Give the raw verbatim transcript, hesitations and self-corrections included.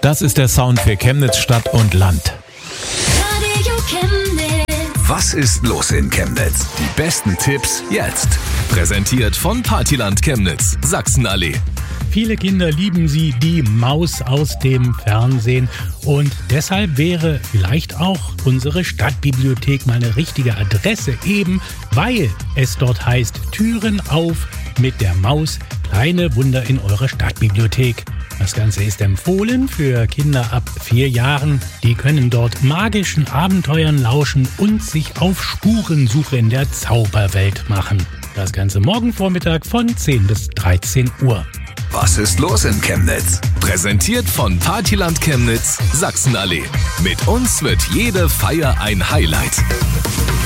Das ist der Sound für Chemnitz Stadt und Land. Radio Chemnitz. Was ist los in Chemnitz? Die besten Tipps jetzt. Präsentiert von Partyland Chemnitz, Sachsenallee. Viele Kinder lieben sie, die Maus aus dem Fernsehen. Und deshalb wäre vielleicht auch unsere Stadtbibliothek mal eine richtige Adresse, eben weil es dort heißt, Türen auf mit der Maus, kleine Wunder in eurer Stadtbibliothek. Das Ganze ist empfohlen für Kinder ab vier Jahren. Die können dort magischen Abenteuern lauschen und sich auf Spurensuche in der Zauberwelt machen. Das Ganze morgen Vormittag von zehn bis dreizehn Uhr. Was ist los in Chemnitz? Präsentiert von Partyland Chemnitz, Sachsenallee. Mit uns wird jede Feier ein Highlight.